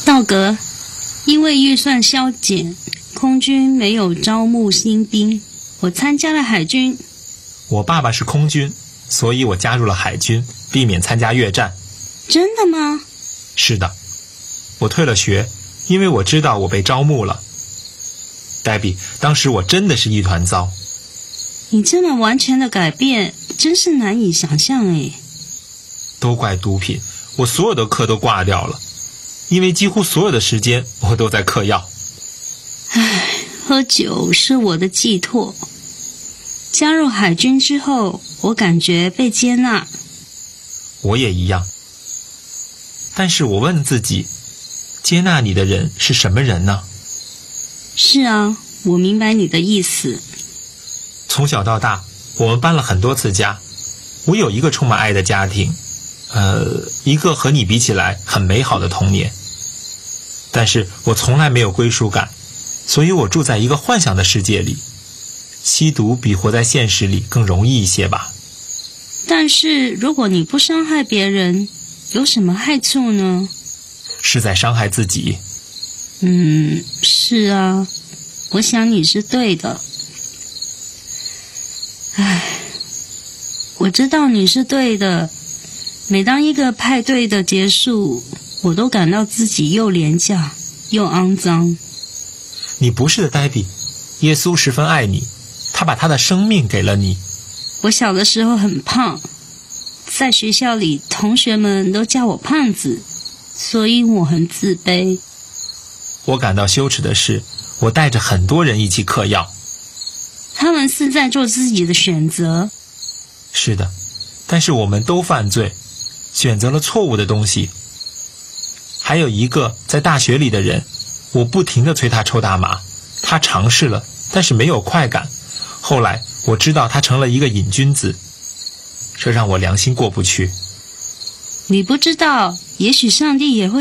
道格，因为预算削减，空军没有招募新兵，我参加了海军。 我爸爸是空军，所以我加入了海军，避免参加越战。 真的吗？ 是的，我退了学，因为我知道我被招募了。黛比，当时我真的是一团糟。 你这么完全的改变，真是难以想象诶。 都怪毒品，我所有的课都挂掉了，因为几乎所有的时间我都在嗑药。 唉，喝酒是我的寄托。加入海军之后，我感觉被接纳。 我也一样。但是我问自己，接纳你的人是什么人呢？ 是啊，我明白你的意思。 从小到大，我们搬了很多次家。我有一个充满爱的家庭，一个和你比起来很美好的童年。但是我从来没有归属感，所以我住在一个幻想的世界里。吸毒比活在现实里更容易一些吧。 但是如果你不伤害别人，有什么害处呢？ 是在伤害自己。 是啊，我想你是对的。唉，我知道你是对的。每当一个派对的结束，我都感到自己又廉价又肮脏。 你不是的，黛比，耶稣十分爱你，他把他的生命给了你。 我小的时候很胖，在学校里同学们都叫我胖子，所以我很自卑。 我感到羞耻的是，我带着很多人一起嗑药。 他们是在做自己的选择。 是的，但是我们都犯罪，选择了错误的东西。还有一个在大学里的人，我不停地催他抽大麻，他尝试了，但是没有快感。后来我知道他成了一个瘾君子，这让我良心过不去。 你不知道，也许上帝也会